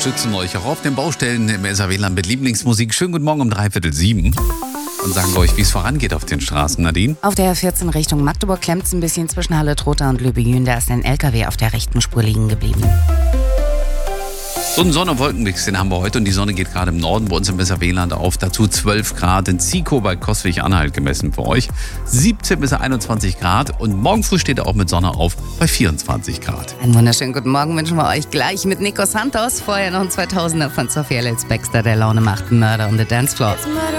unterstützen euch auch auf den Baustellen im SAW-Land mit Lieblingsmusik. Schönen guten Morgen um 6:45 und sagen euch, wie es vorangeht auf den Straßen. Nadine? Auf der 14 Richtung Magdeburg klemmt es ein bisschen zwischen Halle-Trotha und Löbejün. Da ist ein LKW auf der rechten Spur liegen geblieben. So einen Sonne- und Wolkenmix, den haben wir heute und die Sonne geht gerade im Norden bei uns im SAW-Land auf. Dazu 12 Grad in Zico bei Coswig-Anhalt gemessen für euch. 17 bis 21 Grad und morgen früh steht er auch mit Sonne auf bei 24 Grad. Einen wunderschönen guten Morgen wünschen wir euch gleich mit Nico Santos. Vorher noch ein 2000er von Sophia Ellis-Bextor, der Laune macht, Murder on the Dance Floor.